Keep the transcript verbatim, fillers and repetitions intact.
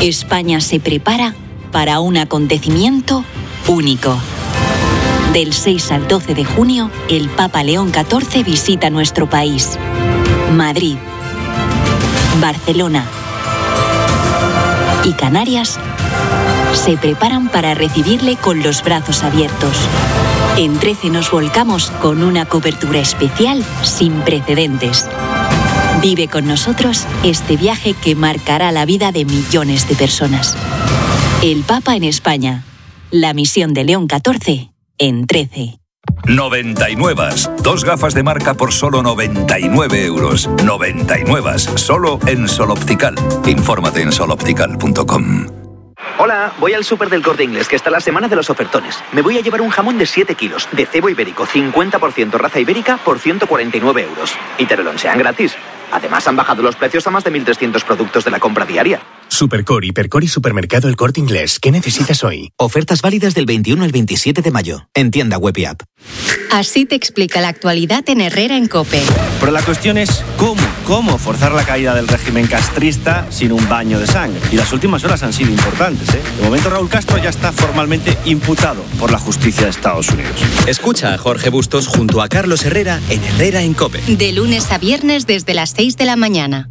España se prepara para un acontecimiento único. Del seis al doce de junio, el Papa León catorce visita nuestro país. Madrid, Barcelona y Canarias se preparan para recibirle con los brazos abiertos. En trece nos volcamos con una cobertura especial sin precedentes. Vive con nosotros este viaje que marcará la vida de millones de personas. El Papa en España. La misión de León catorce en trece. noventa y nueve. Dos gafas de marca por solo noventa y nueve euros. noventa y nueve. Solo en Sol Optical. Infórmate en sol optical punto com. Hola, voy al súper del Corte Inglés, que está la semana de los ofertones. Me voy a llevar un jamón de siete kilos, de cebo ibérico, cincuenta por ciento raza ibérica, por ciento cuarenta y nueve euros. Y te lo lonchean gratis. Además, han bajado los precios a más de mil trescientos productos de la compra diaria. Supercore, Hipercore y Supermercado El Corte Inglés. ¿Qué necesitas hoy? Ofertas válidas del veintiuno al veintisiete de mayo. En tienda web y app. Así te explica la actualidad en Herrera en COPE. Pero la cuestión es cómo, cómo forzar la caída del régimen castrista sin un baño de sangre. Y las últimas horas han sido importantes, ¿eh? De momento Raúl Castro ya está formalmente imputado por la justicia de Estados Unidos. Escucha a Jorge Bustos junto a Carlos Herrera en Herrera en COPE. De lunes a viernes desde las seis de la mañana.